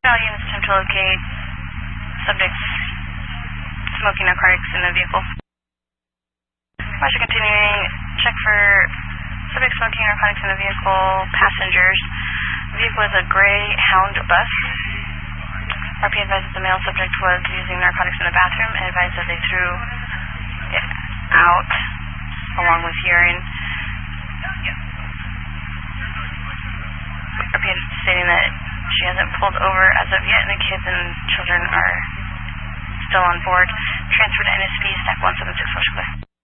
All units attempt to locate subjects smoking narcotics in the vehicle. Marshal continuing, check for subjects smoking narcotics in the vehicle, passengers. The vehicle is a gray Hound bus. RP advised that the male subject was using narcotics in the bathroom and advised that they threw it out along with urine. RP stating that she hasn't pulled over as of yet, and the kids and children are still on board. Transfer to NSP, stack 176 Washington.